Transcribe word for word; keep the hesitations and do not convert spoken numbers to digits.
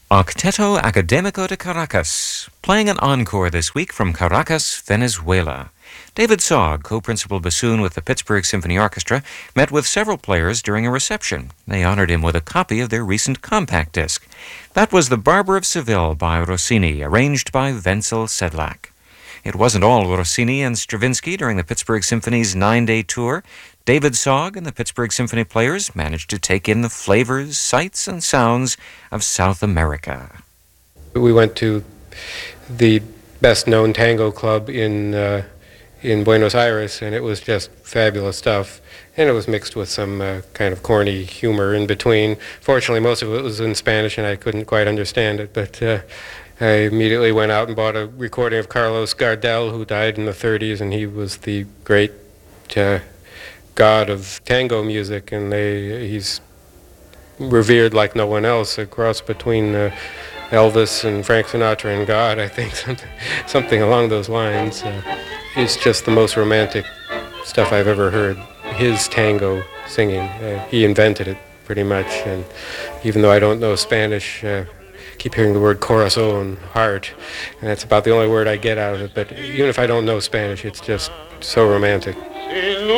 Octeto Académico de Caracas, playing an encore this week from Caracas, Venezuela. David Sogg, co-principal bassoon with the Pittsburgh Symphony Orchestra, met with several players during a reception. They honored him with a copy of their recent compact disc. That was The Barber of Seville by Rossini, arranged by Wenzel Sedlak. It wasn't all Rossini and Stravinsky during the Pittsburgh Symphony's nine-day tour. David Sogg and the Pittsburgh Symphony Players managed to take in the flavors, sights, and sounds of South America. We went to the best-known tango club in uh, in Buenos Aires, and it was just fabulous stuff. And it was mixed with some uh, kind of corny humor in between. Fortunately, most of it was in Spanish, and I couldn't quite understand it, but uh, I immediately went out and bought a recording of Carlos Gardel, who died in the thirties, and he was the great uh, god of tango music, and they, he's revered like no one else, a cross between uh, Elvis and Frank Sinatra and God, I think, something, something along those lines. Uh, it's just the most romantic stuff I've ever heard. His tango singing, uh, he invented it pretty much, and even though I don't know Spanish, uh, keep hearing the word corazón, heart, and that's about the only word I get out of it, but even if I don't know Spanish, it's just so romantic.